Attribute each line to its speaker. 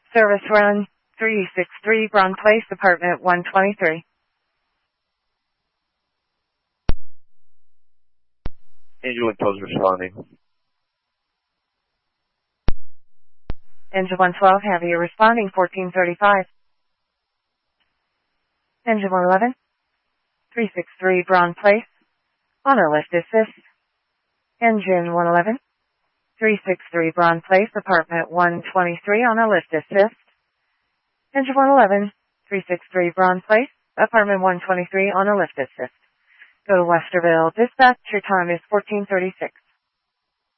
Speaker 1: Service run 363 Braun Place, apartment 123.
Speaker 2: Angel and Toes responding.
Speaker 1: Engine 112, have you responding 1435. Engine 111, 363 Braun Place, on a lift assist. Engine 111, 363 Braun Place, apartment 123, on a lift assist. Engine 111, 363 Braun Place, apartment 123, on a lift assist. Go to Westerville. Dispatch, your time is 1436.